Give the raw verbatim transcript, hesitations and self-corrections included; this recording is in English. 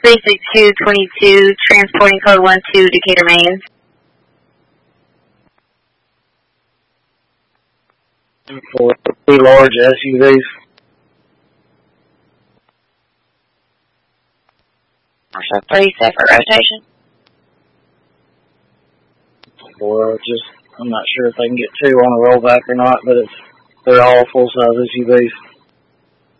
Basic two twenty-two, transporting code one two, Decatur, Maine. For three large S U Vs. Marshal three, set for rotation. Well, just, I'm not sure if they can get two on a rollback or not, but it's, they're all full-size S U Vs.